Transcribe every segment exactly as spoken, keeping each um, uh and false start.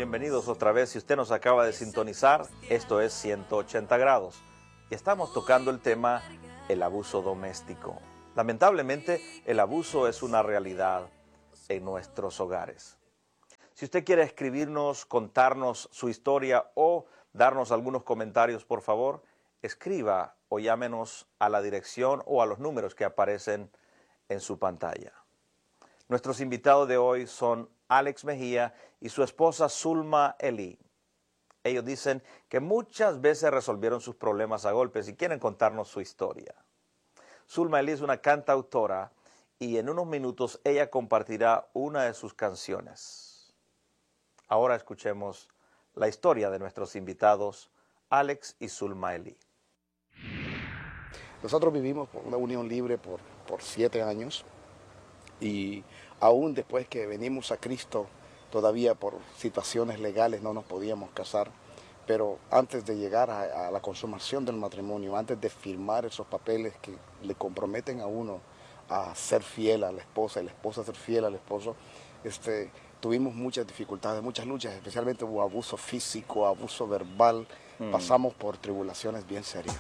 bienvenidos otra vez. Si usted nos acaba de sintonizar, esto es ciento ochenta grados y estamos tocando el tema el abuso doméstico. Lamentablemente, el abuso es una realidad en nuestros hogares. Si usted quiere escribirnos, contarnos su historia o darnos algunos comentarios, por favor, escriba o llámenos a la dirección o a los números que aparecen en su pantalla. Nuestros invitados de hoy son Alex Mejía y su esposa Zulma Eli. Ellos dicen que muchas veces resolvieron sus problemas a golpes y quieren contarnos su historia. Zulma Eli es una cantautora y en unos minutos ella compartirá una de sus canciones. Ahora escuchemos la historia de nuestros invitados, Alex y Zulma Eli. Nosotros vivimos por una unión libre por, por siete años y aún después que venimos a Cristo, todavía por situaciones legales no nos podíamos casar, pero antes de llegar a, a la consumación del matrimonio, antes de firmar esos papeles que le comprometen a uno a ser fiel a la esposa y la esposa a ser fiel al esposo, este, tuvimos muchas dificultades, muchas luchas, especialmente hubo abuso físico, abuso verbal, mm. pasamos por tribulaciones bien serias.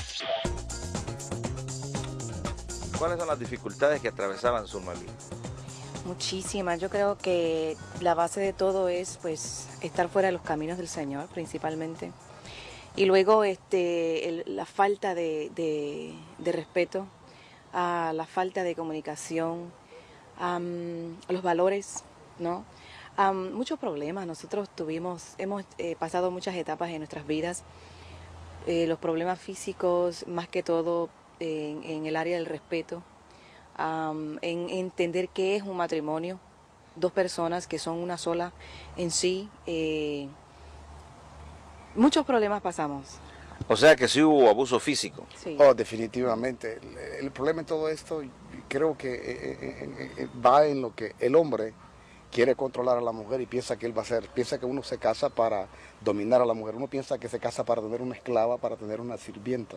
¿Cuáles son las dificultades que atravesaban Zulma Eli? Muchísimas. Yo creo que la base de todo es pues estar fuera de los caminos del Señor, principalmente. Y luego este, el, la falta de, de, de respeto, uh, la falta de comunicación, um, los valores, ¿no? Um, muchos problemas. Nosotros tuvimos, hemos eh, pasado muchas etapas en nuestras vidas. Eh, los problemas físicos, más que todo, En, en el área del respeto, um, en entender qué es un matrimonio, dos personas que son una sola en sí. Eh, muchos problemas pasamos. O sea que sí hubo abuso físico. Sí. Oh, definitivamente. El, el problema en todo esto creo que eh, eh, eh, va en lo que el hombre quiere controlar a la mujer y piensa que él va a hacer, piensa que uno se casa para dominar a la mujer, uno piensa que se casa para tener una esclava, para tener una sirvienta.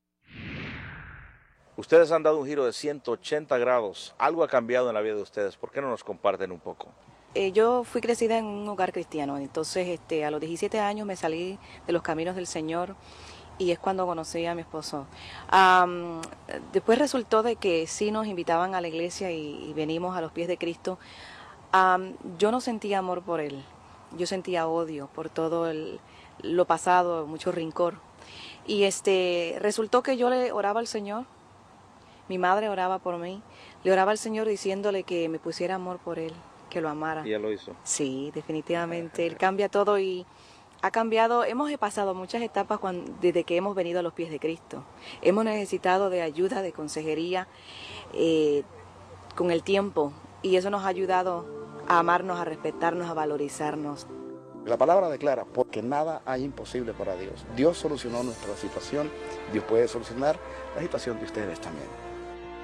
Ustedes han dado un giro de ciento ochenta grados. Algo ha cambiado en la vida de ustedes. ¿Por qué no nos comparten un poco? Eh, yo fui crecida en un hogar cristiano. Entonces, este, a los diecisiete años me salí de los caminos del Señor y es cuando conocí a mi esposo. Um, después resultó de que sí nos invitaban a la iglesia y, y venimos a los pies de Cristo. Um, yo no sentía amor por él. Yo sentía odio por todo el, lo pasado, mucho rencor. Y este, resultó que yo le oraba al Señor. Mi madre oraba por mí, le oraba al Señor diciéndole que me pusiera amor por Él, que lo amara. ¿Y Él lo hizo? Sí, definitivamente. Él cambia todo y ha cambiado. Hemos pasado muchas etapas cuando, desde que hemos venido a los pies de Cristo. Hemos necesitado de ayuda, de consejería eh, con el tiempo y eso nos ha ayudado a amarnos, a respetarnos, a valorizarnos. La palabra declara, porque nada hay imposible para Dios. Dios solucionó nuestra situación, Dios puede solucionar la situación de ustedes también.